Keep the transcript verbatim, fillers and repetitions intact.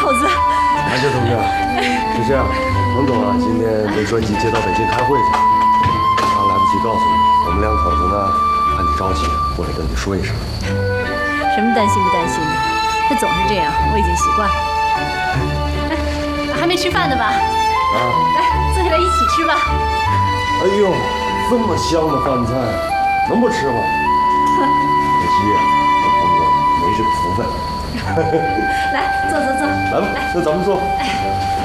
口子。 安哲同志，是这样，彭总啊，今天被专辑接到北京开会去了，他来不及告诉你。我们两口子呢，怕你着急，过来跟你说一声。 什么担心不担心的？他总是这样，我已经习惯了。哎，还没吃饭呢吧？ 啊， 来，坐下来一起吃吧。 哎呦，这么香的饭菜，能不吃吗？可惜呀，我彭总没这个福分。 来，坐坐坐。 来吧，那咱们坐。 哎。